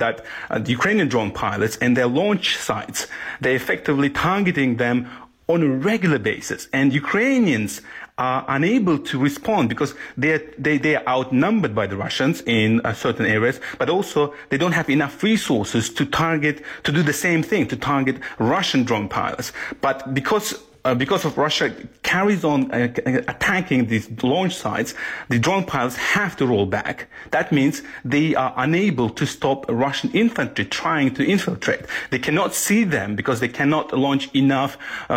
that the Ukrainian drone pilots and their launch sites, they're effectively targeting them on a regular basis, and Ukrainians are unable to respond because they are outnumbered by the Russians in certain areas, but also they don't have enough resources to do the same thing, to target Russian drone pilots. But because of Russia carries on attacking these launch sites, the drone pilots have to roll back. That means they are unable to stop Russian infantry trying to infiltrate. They cannot see them because they cannot launch enough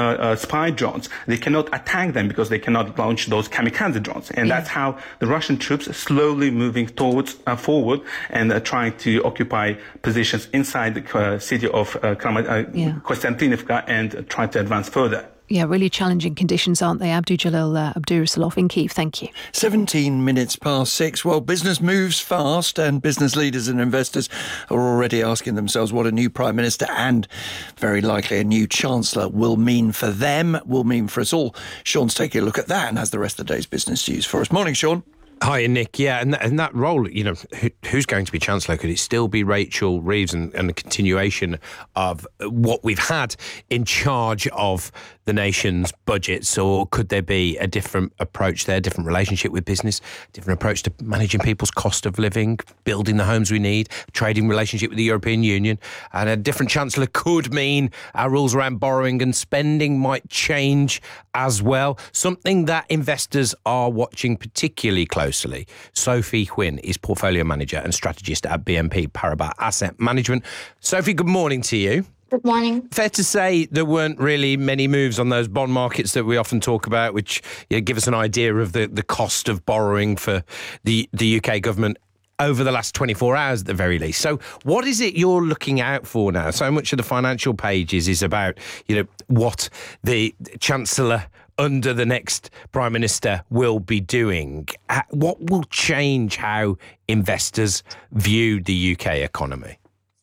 spy drones. They cannot attack them because they cannot launch those kamikaze drones. And that's how the Russian troops are slowly moving forward and trying to occupy positions inside the city of Konstantinivka and try to advance further. Yeah, really challenging conditions, aren't they? Abdujalil Abdurasalov in Kyiv, thank you. 17 minutes past 6. Well, business moves fast, and business leaders and investors are already asking themselves what a new Prime Minister and very likely a new Chancellor will mean for them, will mean for us all. Sean's taking a look at that and has the rest of the day's business news for us. Morning, Sean. Hi, Nick. Yeah, and that role, you know, who's going to be Chancellor? Could it still be Rachel Reeves and the continuation of what we've had in charge of the nation's budgets, or could there be a different approach there, different relationship with business, different approach to managing people's cost of living, building the homes we need, trading relationship with the European Union? And a different Chancellor could mean our rules around borrowing and spending might change as well, something that investors are watching particularly closely. Sophie Huynh is Portfolio Manager and Strategist at BNP Paribas Asset Management. Sophie, good morning to you. Good morning. Fair to say there weren't really many moves on those bond markets that we often talk about, which give us an idea of the cost of borrowing for the UK government over the last 24 hours at the very least. So what is it you're looking out for now? So much of the financial pages is about, what the Chancellor under the next Prime Minister will be doing. What will change how investors view the UK economy?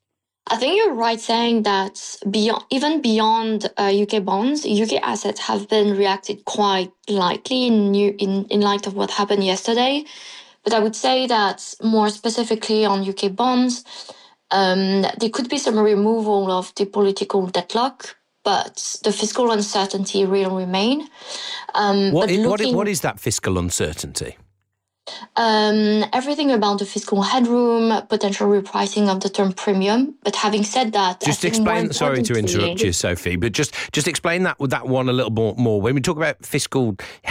I think you're right saying that even beyond UK bonds, UK assets have been reacted quite lightly in light of what happened yesterday. But I would say that more specifically on UK bonds, there could be some removal of the political deadlock, but the fiscal uncertainty will remain. What is that fiscal uncertainty? Everything about the fiscal headroom, potential repricing of the term premium. But having said that, just explain. Sorry to interrupt you, Sophie, but just explain that one a little more. When we talk about fiscal